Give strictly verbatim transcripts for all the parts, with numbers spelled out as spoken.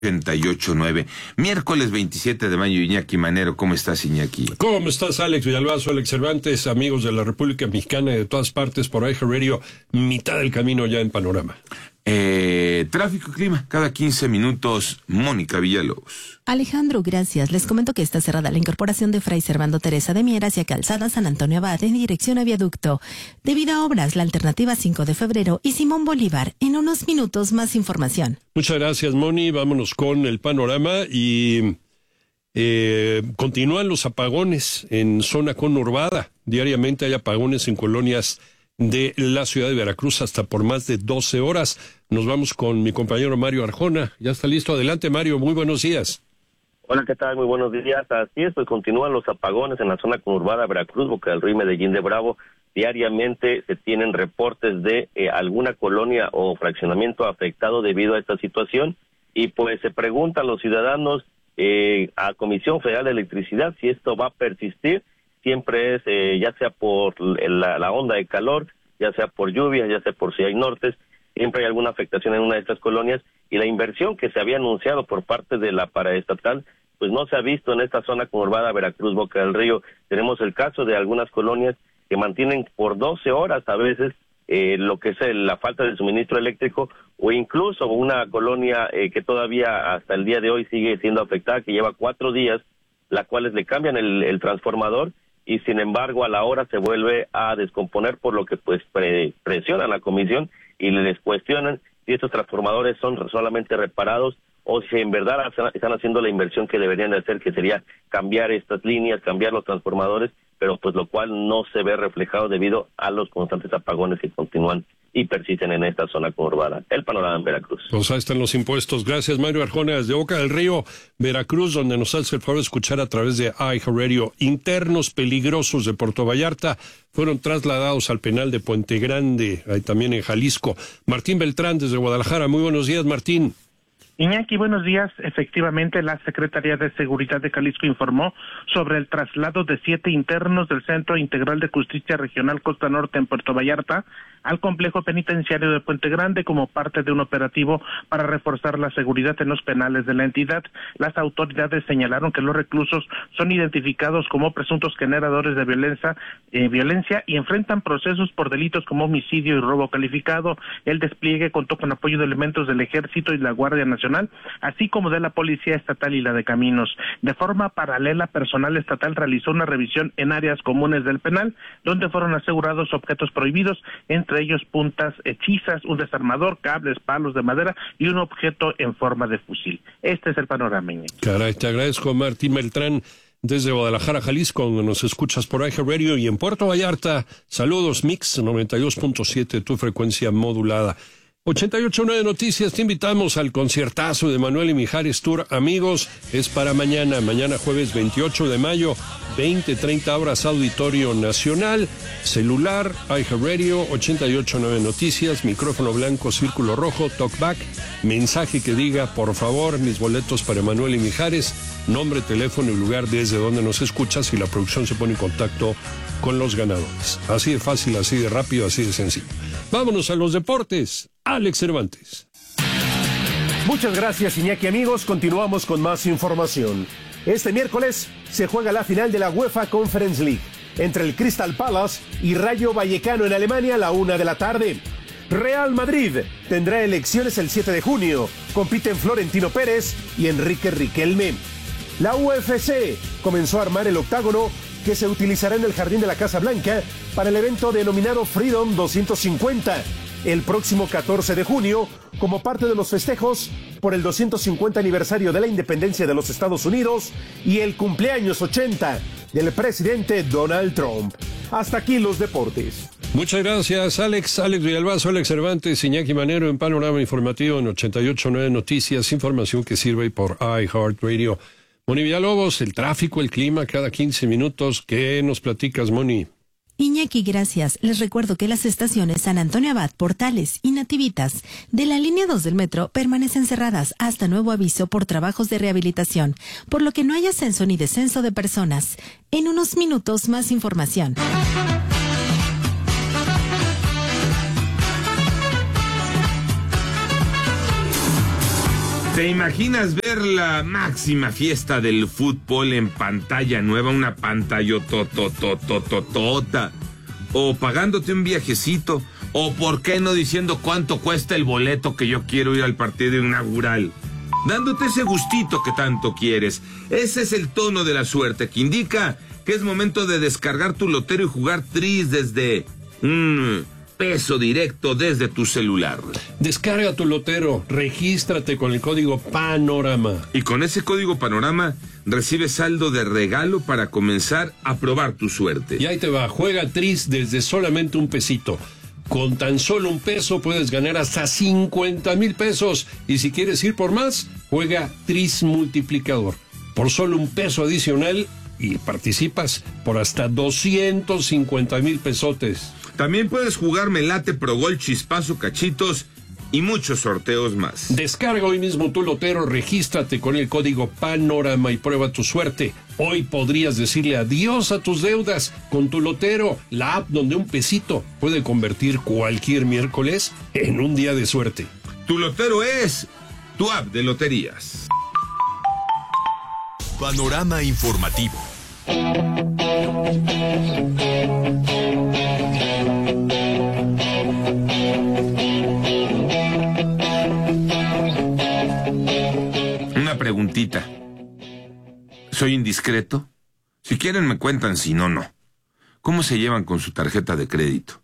ochenta y ocho nueve. Miércoles veintisiete de mayo, Iñaki Manero. ¿Cómo estás, Iñaki? ¿Cómo estás, Alex Villalbazo, Alex Cervantes, amigos de la República Mexicana y de todas partes por iHeartRadio, mitad del camino ya en Panorama? Eh, tráfico y clima, cada quince minutos, Mónica Villalobos. Alejandro, gracias. Les comento que está cerrada la incorporación de Fray Servando Teresa de Mier hacia Calzada San Antonio Abad en dirección a Viaducto. Debido a obras, la alternativa cinco de febrero y Simón Bolívar. En unos minutos, más información. Muchas gracias, Moni. Vámonos con el panorama y eh, continúan los apagones en zona conurbada. Diariamente hay apagones en colonias de la ciudad de Veracruz hasta por más de doce horas. Nos vamos con mi compañero Mario Arjona. Ya está listo. Adelante, Mario. Muy buenos días. Hola, ¿qué tal? Muy buenos días. Así es, pues continúan los apagones en la zona conurbada de Veracruz, Boca del Río y Medellín de Bravo. Diariamente se tienen reportes de eh, alguna colonia o fraccionamiento afectado debido a esta situación y pues se preguntan los ciudadanos eh, a Comisión Federal de Electricidad si esto va a persistir. Siempre es, eh, ya sea por la, la onda de calor, ya sea por lluvia, ya sea por si hay nortes, siempre hay alguna afectación en una de estas colonias y la inversión que se había anunciado por parte de la paraestatal, pues no se ha visto en esta zona conurbada Veracruz, Boca del Río. Tenemos el caso de algunas colonias que mantienen por doce horas a veces eh, lo que es el, la falta de suministro eléctrico o incluso una colonia eh, que todavía hasta el día de hoy sigue siendo afectada, que lleva cuatro días, las cuales le cambian el, el transformador y sin embargo a la hora se vuelve a descomponer, por lo que pues pre presionan a la comisión y les cuestionan si estos transformadores son solamente reparados o si en verdad están haciendo la inversión que deberían de hacer, que sería cambiar estas líneas, cambiar los transformadores, pero pues lo cual no se ve reflejado debido a los constantes apagones que continúan y persisten en esta zona conurbada. El panorama en Veracruz. Pues ahí están los impuestos. Gracias, Mario Arjona, desde Boca del Río, Veracruz, donde nos hace el favor de escuchar a través de iHeartRadio. Internos peligrosos de Puerto Vallarta fueron trasladados al penal de Puente Grande, ahí también en Jalisco. Martín Beltrán, desde Guadalajara. Muy buenos días, Martín. Iñaki, buenos días. Efectivamente, la Secretaría de Seguridad de Jalisco informó sobre el traslado de siete internos del Centro Integral de Justicia Regional Costa Norte en Puerto Vallarta al complejo penitenciario de Puente Grande como parte de un operativo para reforzar la seguridad en los penales de la entidad. Las autoridades señalaron que los reclusos son identificados como presuntos generadores de violencia, eh, violencia y enfrentan procesos por delitos como homicidio y robo calificado. El despliegue contó con apoyo de elementos del Ejército y la Guardia Nacional, así como de la Policía Estatal y la de Caminos. De forma paralela, personal estatal realizó una revisión en áreas comunes del penal, donde fueron asegurados objetos prohibidos, entre ellos puntas hechizas, un desarmador, cables, palos de madera y un objeto en forma de fusil. Este es el panorama. Caray, te agradezco, Martín Beltrán, desde Guadalajara, Jalisco, donde nos escuchas por iHeartRadio, y en Puerto Vallarta, saludos, Mix noventa y dos punto siete, tu frecuencia modulada. ochenta y ocho punto nueve Noticias, te invitamos al conciertazo de Manuel y Mijares Tour. Amigos, es para mañana, mañana jueves veintiocho de mayo, veinte treinta horas, Auditorio Nacional, celular, iHeartRadio, ochenta y ocho punto nueve Noticias, micrófono blanco, círculo rojo, talkback, mensaje que diga, por favor, mis boletos para Manuel y Mijares, nombre, teléfono y lugar desde donde nos escuchas y la producción se pone en contacto con los ganadores. Así de fácil, así de rápido, así de sencillo. Vámonos a los deportes. Alex Cervantes. Muchas gracias, Iñaki. Amigos, continuamos con más información. Este miércoles se juega la final de la UEFA Conference League entre el Crystal Palace y Rayo Vallecano en Alemania a la una de la tarde. Real Madrid tendrá elecciones el siete de junio. Compiten Florentino Pérez y Enrique Riquelme. La U F C comenzó a armar el octágono que se utilizará en el Jardín de la Casa Blanca para el evento denominado Freedom doscientos cincuenta, el próximo catorce de junio, como parte de los festejos por el doscientos cincuenta aniversario de la independencia de los Estados Unidos y el cumpleaños ochenta del presidente Donald Trump. Hasta aquí los deportes. Muchas gracias, Alex. Alex Villalbazo, Alex Cervantes, Iñaki Manero en Panorama Informativo en ochenta y ocho punto nueve Noticias, información que sirve por iHeartRadio. Moni Villalobos, el tráfico, el clima, cada quince minutos. ¿Qué nos platicas, Moni? Iñaki, gracias. Les recuerdo que las estaciones San Antonio Abad, Portales y Nativitas de la línea dos del metro permanecen cerradas hasta nuevo aviso por trabajos de rehabilitación, por lo que no hay ascenso ni descenso de personas. En unos minutos, más información. ¿Te imaginas ver la máxima fiesta del fútbol en pantalla nueva, una pantalla tototototota, o pagándote un viajecito, o por qué no diciendo cuánto cuesta el boleto que yo quiero ir al partido inaugural, dándote ese gustito que tanto quieres? Ese es el tono de la suerte que indica que es momento de descargar tu lotero y jugar tris desde un peso directo desde tu celular. Descarga tu lotero, regístrate con el código Panorama. Y con ese código Panorama recibes saldo de regalo para comenzar a probar tu suerte. Y ahí te va, juega tris desde solamente un pesito. Con tan solo un peso puedes ganar hasta cincuenta mil pesos. Y si quieres ir por más, juega tris multiplicador. Por solo un peso adicional y participas por hasta doscientos cincuenta mil pesotes. También puedes jugar Melate, Pro Gol, Chispazo, Cachitos y muchos sorteos más. Descarga hoy mismo tu lotero, regístrate con el código Panorama y prueba tu suerte. Hoy podrías decirle adiós a tus deudas con tu lotero, la app donde un pesito puede convertir cualquier miércoles en un día de suerte. Tu lotero es tu app de loterías. Panorama informativo. Una preguntita. ¿Soy indiscreto? Si quieren me cuentan, si no, no. ¿Cómo se llevan con su tarjeta de crédito?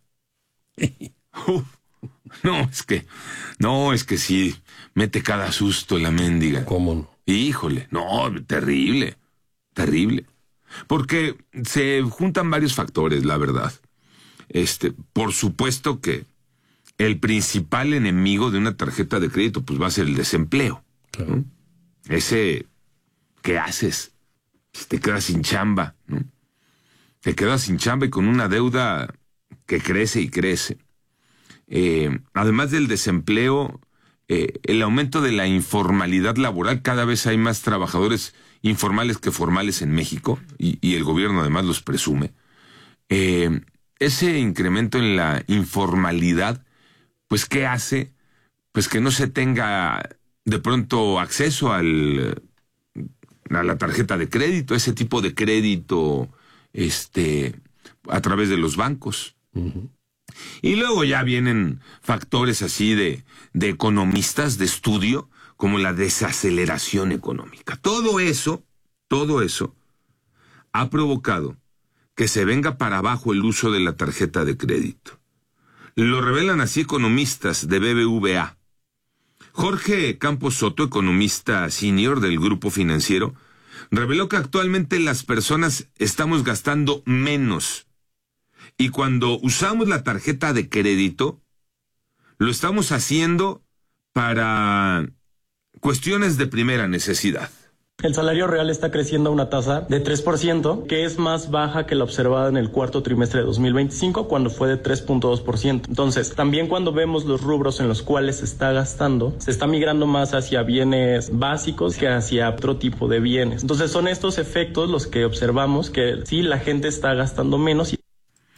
Uf, no, es que... No, es que sí, mete cada susto la mendiga. ¿Cómo no? Híjole, no, terrible, terrible. Porque se juntan varios factores, la verdad. Este, por supuesto que el principal enemigo de una tarjeta de crédito pues va a ser el desempleo. Claro. ¿No? Ese, ¿qué haces? Te quedas sin chamba, ¿no? Te quedas sin chamba y con una deuda que crece y crece. Eh, además del desempleo, eh, el aumento de la informalidad laboral, cada vez hay más trabajadores informales que formales en México, y, y el gobierno además los presume. Eh, ese incremento en la informalidad, pues ¿qué hace? Pues que no se tenga de pronto acceso al, a la tarjeta de crédito, ese tipo de crédito este, a través de los bancos. Uh-huh. Y luego ya vienen factores así de, de economistas de estudio, como la desaceleración económica. Todo eso, todo eso, ha provocado que se venga para abajo el uso de la tarjeta de crédito. Lo revelan así economistas de B B V A. Jorge Campos Soto, economista senior del Grupo Financiero, reveló que actualmente las personas estamos gastando menos. Y cuando usamos la tarjeta de crédito, lo estamos haciendo para cuestiones de primera necesidad. El salario real está creciendo a una tasa de tres por ciento, que es más baja que la observada en el cuarto trimestre de dos mil veinticinco, cuando fue de tres punto dos por ciento. Entonces, también cuando vemos los rubros en los cuales se está gastando, se está migrando más hacia bienes básicos que hacia otro tipo de bienes. Entonces, son estos efectos los que observamos que sí, la gente está gastando menos. Y...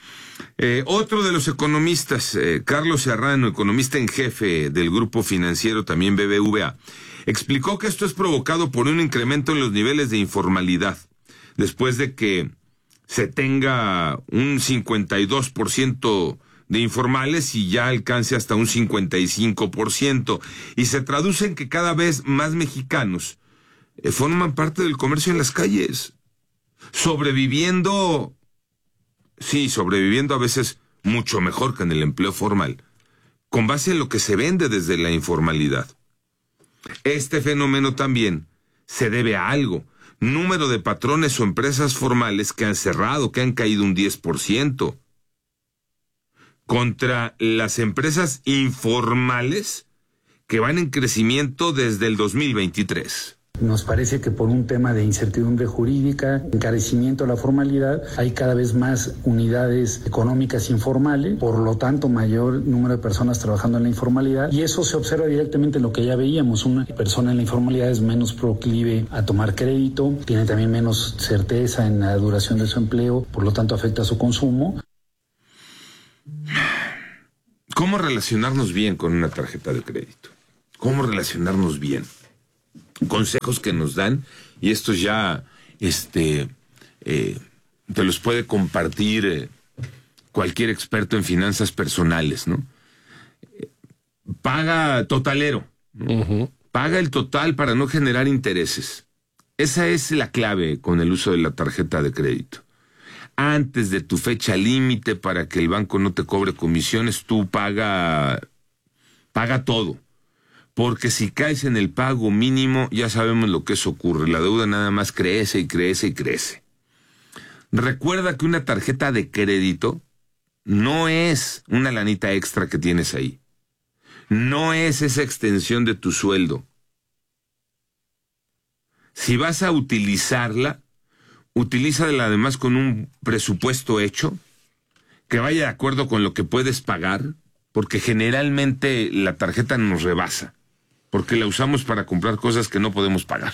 Eh, otro de los economistas, eh, Carlos Serrano, economista en jefe del Grupo Financiero, también B B V A, explicó que esto es provocado por un incremento en los niveles de informalidad, después de que se tenga un cincuenta y dos por ciento de informales y ya alcance hasta un cincuenta y cinco por ciento, y se traduce en que cada vez más mexicanos eh, forman parte del comercio en las calles, sobreviviendo, sí, sobreviviendo a veces mucho mejor que en el empleo formal, con base en lo que se vende desde la informalidad. Este fenómeno también se debe a algo: número de patrones o empresas formales que han cerrado, que han caído un diez por ciento, contra las empresas informales que van en crecimiento desde el dos mil veintitrés. Nos parece que por un tema de incertidumbre jurídica, encarecimiento de la formalidad, hay cada vez más unidades económicas informales, por lo tanto mayor número de personas trabajando en la informalidad, y eso se observa directamente en lo que ya veíamos: una persona en la informalidad es menos proclive a tomar crédito, tiene también menos certeza en la duración de su empleo, por lo tanto afecta a su consumo. ¿Cómo relacionarnos bien con una tarjeta de crédito? ¿Cómo relacionarnos bien? consejos que nos dan, y estos ya este, eh, te los puede compartir eh, cualquier experto en finanzas personales, ¿no? Paga totalero, ¿no? Uh-huh. Paga el total para no generar intereses. Esa es la clave con el uso de la tarjeta de crédito. Antes de tu fecha límite para que el banco no te cobre comisiones, tú paga, paga todo. Porque si caes en el pago mínimo, ya sabemos lo que eso ocurre. La deuda nada más crece y crece y crece. Recuerda que una tarjeta de crédito no es una lanita extra que tienes ahí. No es esa extensión de tu sueldo. Si vas a utilizarla, utilízala además con un presupuesto hecho, que vaya de acuerdo con lo que puedes pagar, porque generalmente la tarjeta nos rebasa, porque la usamos para comprar cosas que no podemos pagar.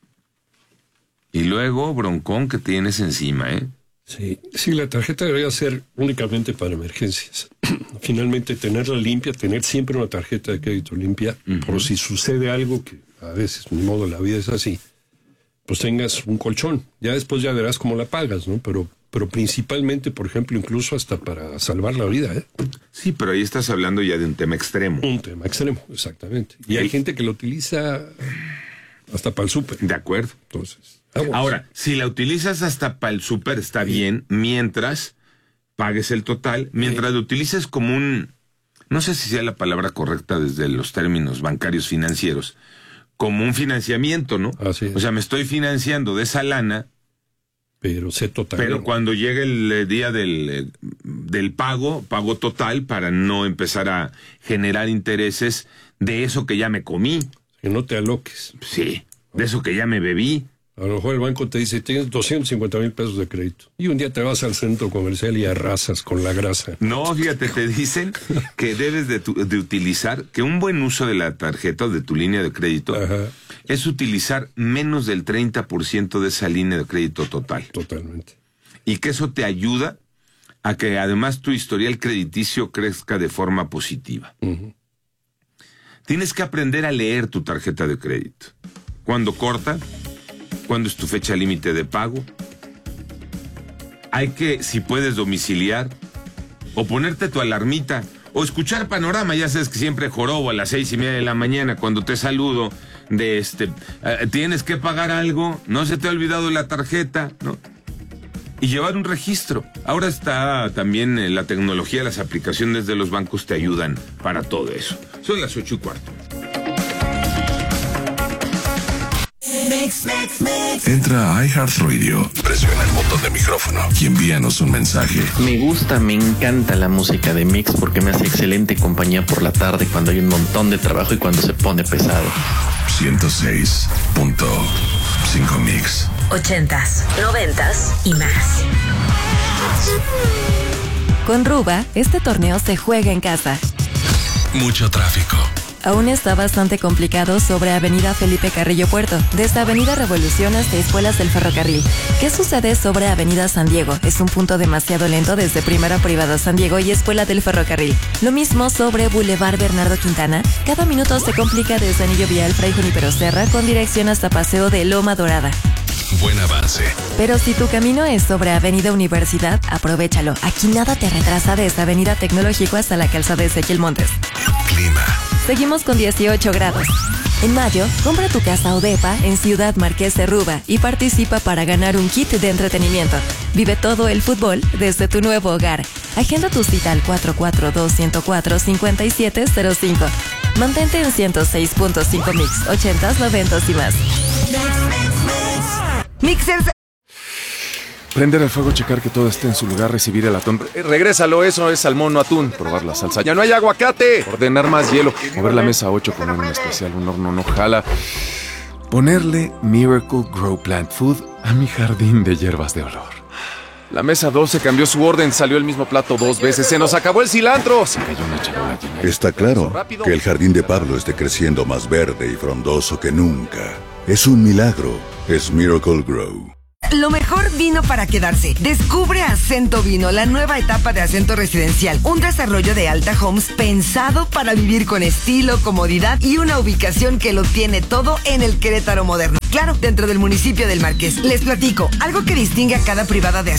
Y luego, broncón que tienes encima, ¿eh? Sí, sí, la tarjeta debería ser únicamente para emergencias. Finalmente, tenerla limpia, tener siempre una tarjeta de crédito limpia, uh-huh. por si sucede algo que a veces, ni modo, la vida es así, pues tengas un colchón. Ya después ya verás cómo la pagas, ¿no? Pero, pero principalmente, por ejemplo, incluso hasta para salvar la vida, ¿eh? Sí, pero ahí estás hablando ya de un tema extremo. Un tema extremo, exactamente. Y hay gente que lo utiliza hasta para el súper. De acuerdo. Entonces... Ahora, si la utilizas hasta para el súper está sí. bien, mientras pagues el total, mientras sí. lo utilices como un, no sé si sea la palabra correcta desde los términos bancarios financieros, como un financiamiento, ¿no? Así es. O sea, me estoy financiando de esa lana, pero sé total. Pero cuando llegue el día del, del pago, pago total para no empezar a generar intereses de eso que ya me comí. Que no te aloques. Sí, de eso que ya me bebí. A lo mejor el banco te dice, tienes doscientos cincuenta mil pesos de crédito. Y un día te vas al centro comercial y arrasas con la grasa. No, fíjate, te dicen que debes de, tu, de utilizar, que un buen uso de la tarjeta o de tu línea de crédito Ajá. es utilizar menos del treinta por ciento de esa línea de crédito total. Totalmente. Y que eso te ayuda a que además tu historial crediticio crezca de forma positiva. Uh-huh. Tienes que aprender a leer tu tarjeta de crédito. ¿Cuándo corta? ¿Cuándo es tu fecha límite de pago? Hay que, si puedes, domiciliar o ponerte tu alarmita o escuchar Panorama. Ya sabes que siempre jorobo a las seis y media de la mañana cuando te saludo de este, eh, tienes que pagar algo, no se te ha olvidado la tarjeta, ¿no? Y llevar un registro. Ahora está también eh, la tecnología, las aplicaciones de los bancos te ayudan para todo eso. Son las ocho y cuarto. Mix, mix, mix. Entra a iHeartRadio, presiona el botón de micrófono y envíanos un mensaje. Me gusta, me encanta la música de Mix porque me hace excelente compañía por la tarde cuando hay un montón de trabajo y cuando se pone pesado. ciento seis punto cinco Mix. Ochentas, noventas y más. Con Ruba, este torneo se juega en casa. Mucho tráfico. Aún está bastante complicado sobre Avenida Felipe Carrillo Puerto, desde Avenida Revolución hasta Escuelas del Ferrocarril. ¿Qué sucede sobre Avenida San Diego? Es un punto demasiado lento desde Primera Privada San Diego y Escuela del Ferrocarril. Lo mismo sobre Boulevard Bernardo Quintana. Cada minuto se complica desde Anillo Vial Fray Junípero Serra con dirección hasta Paseo de Loma Dorada. Buen avance. Pero si tu camino es sobre Avenida Universidad, aprovéchalo. Aquí nada te retrasa desde Avenida Tecnológico hasta la calzada de Ezequiel Montes. Clima. Seguimos con dieciocho grados. En mayo, compra tu casa o depa en Ciudad Marqués de Ruba y participa para ganar un kit de entretenimiento. Vive todo el fútbol desde tu nuevo hogar. Agenda tu cita al cuatro cuatro dos, uno cero cuatro, cinco siete cero cinco. Mantente en ciento seis punto cinco Mix, ochentas, noventas y más. Mixes. Prender el fuego, checar que todo esté en su lugar, recibir el atún. Eh, regrésalo, eso es salmón, no atún. Probar la salsa. ¡Ya no hay aguacate! Ordenar más hielo. Mover la mesa ocho, poner un especial, un horno no jala. Ponerle Miracle Grow Plant Food a mi jardín de hierbas de olor. La mesa doce cambió su orden, salió el mismo plato dos veces. ¡Se nos acabó el cilantro! Se cayó una charola llena. Está claro que el jardín de Pablo esté creciendo más verde y frondoso que nunca. Es un milagro. Es Miracle Grow. lo mejor vino para quedarse. Descubre Acento Vino, la nueva etapa de Acento Residencial, un desarrollo de Alta Homes pensado para vivir con estilo, comodidad y una ubicación que lo tiene todo en el Querétaro moderno. Claro, dentro del municipio del Marqués. Les platico, algo que distingue a cada privada de